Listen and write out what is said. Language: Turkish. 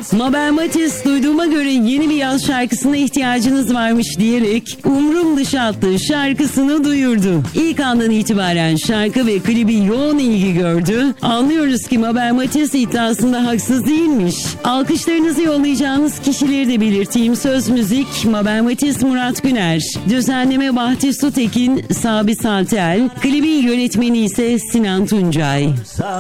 Mabel Matiz duyduğuma göre yeni bir yaz şarkısına ihtiyacınız varmış diyerek Umrum Dışı adlı şarkısını duyurdu. İlk andan itibaren şarkı ve klibi yoğun ilgi gördü. Anlıyoruz ki Mabel Matiz iddiasında haksız değilmiş. Alkışlarınızı yollayacağınız kişileri de belirteyim. Söz müzik Mabel Matiz, Murat Güner. Düzenleme Bahti Sutekin, Sabi Saltel. Klibin yönetmeni ise Sinan Tuncay.